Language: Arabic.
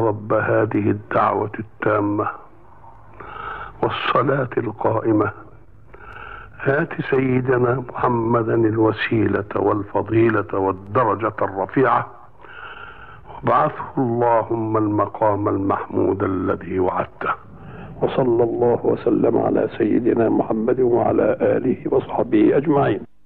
رب هذه الدعوة التامة والصلاة القائمة آت سيدنا محمدا الوسيلة والفضيلة والدرجة الرفيعة وابعثه اللهم المقام المحمود الذي وعدته. وصلى الله وسلم على سيدنا محمد وعلى آله وصحبه أجمعين.